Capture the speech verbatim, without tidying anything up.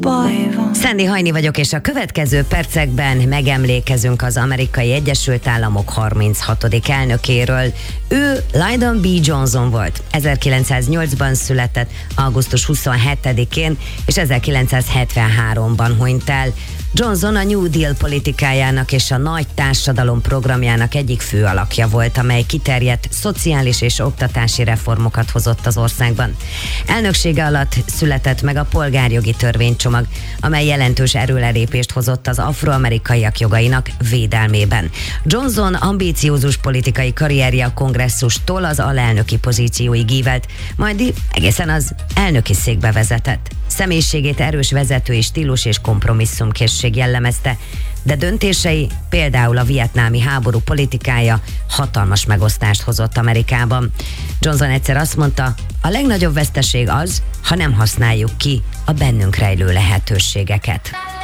baj van. Sandy Hajni vagyok, és a következő percekben megemlékezünk az Amerikai Egyesült Államok harminchatodik elnökéről. Ő Lyndon B. Johnson volt. ezerkilencszáznyolcban született, augusztus huszonhetedikén, és ezerkilencszázhetvenháromban hunyt el. Johnson a New Deal politikájának és a nagy társadalom programjának egyik fő alakja volt, amely kiterjedt szociális és oktatási reformokat hozott az országban. Elnöksége alatt született meg a polgárjogi törvénycsomag, amely jelentős erőlelépést hozott az afroamerikaiak jogainak védelmében. Johnson ambíciózus politikai karrierje a kongresszustól az alelnöki pozícióig ívelt, majd egészen az elnöki székbe vezetett. Személyiségét erős vezetői stílus és kompromisszumkészség jellemezte, de döntései, például a vietnámi háború politikája hatalmas megosztást hozott Amerikában. Johnson egyszer azt mondta, a legnagyobb veszteség az, ha nem használjuk ki a bennünk rejlő lehetőségeket.